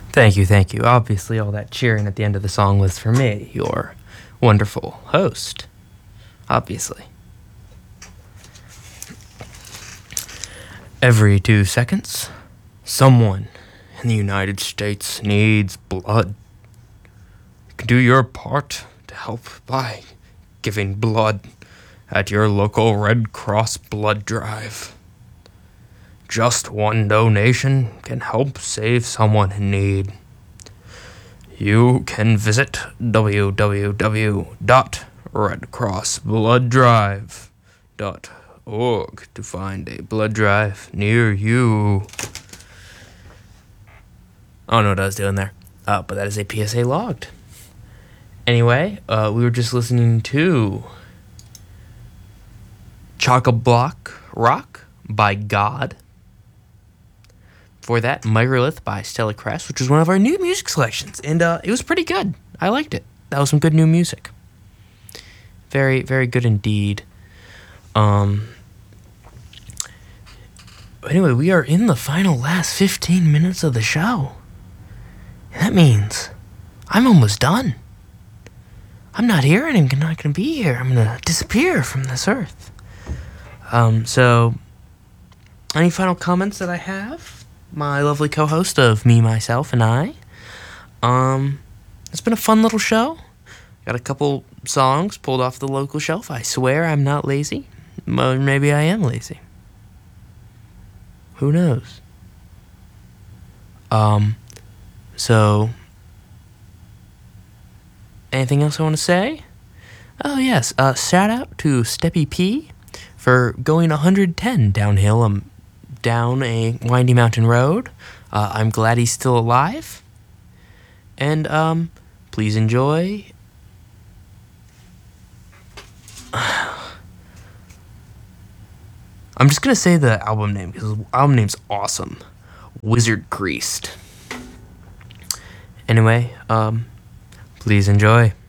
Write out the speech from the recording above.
Thank you, thank you. Obviously, all that cheering at the end of the song was for me, your wonderful host. Obviously. Every 2 seconds, someone in the United States needs blood. You can do your part to help by giving blood at your local Red Cross blood drive. Just one donation can help save someone in need. You can visit www.redcrossblooddrive.org to find a blood drive near you. I don't know what I was doing there, but that is a PSA logged. Anyway, we were just listening to Chock-a-Block Rock by God. For that, Megalith by Stella Crest, which was one of our new music selections, and it was pretty good. I liked it. That was some good new music. Very, very good indeed. Anyway, we are in the last 15 minutes of the show. And that means I'm almost done. I'm not here, and I'm not going to be here. I'm going to disappear from this earth. So, any final comments that I have? My lovely co-host of Me, Myself, and I. It's been a fun little show. Got a couple songs pulled off the local shelf. I swear I'm not lazy. Maybe I am lazy. Who knows? So, anything else I want to say? Oh, yes. Shout out to Steppy P for going 110 downhill down a windy mountain road. I'm glad he's still alive. And, please enjoy. I'm just gonna say the album name, because the album name's awesome. Wizard Greased. Anyway, please enjoy.